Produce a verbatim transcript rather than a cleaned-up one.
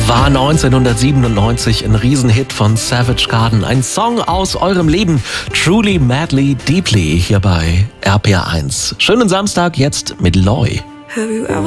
War neunzehnhundertsiebenundneunzig ein Riesenhit von Savage Garden. Ein Song aus eurem Leben. Truly, Madly, Deeply hier bei R P R eins. Schönen Samstag jetzt mit Loy. Have you ever